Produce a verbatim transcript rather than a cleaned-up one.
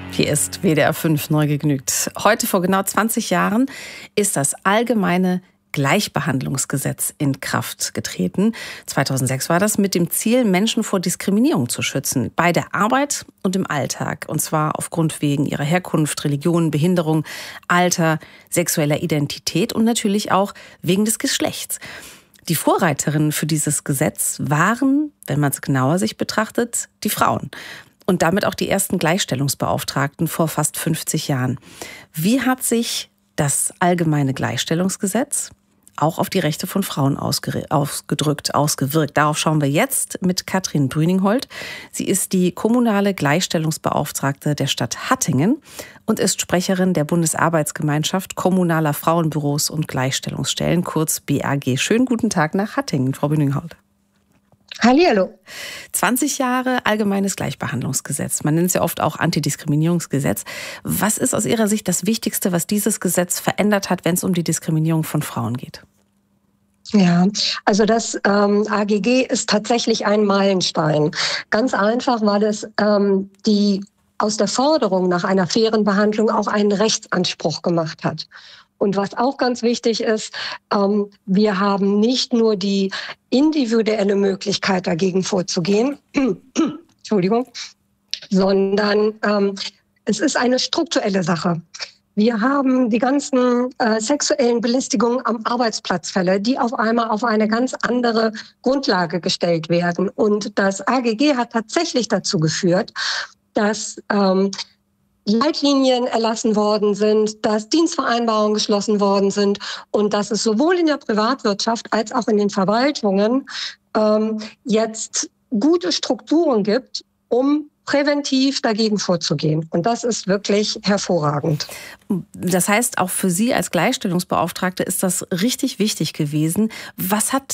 Hier ist W D R fünf neu gegnügt. Heute vor genau zwanzig Jahren ist das allgemeine Gleichbehandlungsgesetz in Kraft getreten. zweitausendsechs war das mit dem Ziel, Menschen vor Diskriminierung zu schützen. Bei der Arbeit und im Alltag. Und zwar aufgrund wegen ihrer Herkunft, Religion, Behinderung, Alter, sexueller Identität und natürlich auch wegen des Geschlechts. Die Vorreiterinnen für dieses Gesetz waren, wenn man es genauer sich betrachtet, die Frauen. Und damit auch die ersten Gleichstellungsbeauftragten vor fast fünfzig Jahren. Wie hat sich das allgemeine Gleichstellungsgesetz auch auf die Rechte von Frauen ausgedrückt, ausgewirkt? Darauf schauen wir jetzt mit Katrin Brüningholt. Sie ist die kommunale Gleichstellungsbeauftragte der Stadt Hattingen und ist Sprecherin der Bundesarbeitsgemeinschaft kommunaler Frauenbüros und Gleichstellungsstellen, kurz B A G. Schönen guten Tag nach Hattingen, Frau Brüningholt. Hallihallo. zwanzig Jahre allgemeines Gleichbehandlungsgesetz. Man nennt es ja oft auch Antidiskriminierungsgesetz. Was ist aus Ihrer Sicht das Wichtigste, was dieses Gesetz verändert hat, wenn es um die Diskriminierung von Frauen geht? Ja, also das ähm, A G G ist tatsächlich ein Meilenstein. Ganz einfach, weil es ähm, die aus der Forderung nach einer fairen Behandlung auch einen Rechtsanspruch gemacht hat. Und was auch ganz wichtig ist, ähm, wir haben nicht nur die individuelle Möglichkeit, dagegen vorzugehen, Entschuldigung, sondern ähm, es ist eine strukturelle Sache. Wir haben die ganzen äh, sexuellen Belästigungen am Arbeitsplatzfälle, die auf einmal auf eine ganz andere Grundlage gestellt werden. Und das A G G hat tatsächlich dazu geführt, dass ähm, Leitlinien erlassen worden sind, dass Dienstvereinbarungen geschlossen worden sind und dass es sowohl in der Privatwirtschaft als auch in den Verwaltungen ähm, jetzt gute Strukturen gibt, um präventiv dagegen vorzugehen. Und das ist wirklich hervorragend. Das heißt, auch für Sie als Gleichstellungsbeauftragte ist das richtig wichtig gewesen. Was hat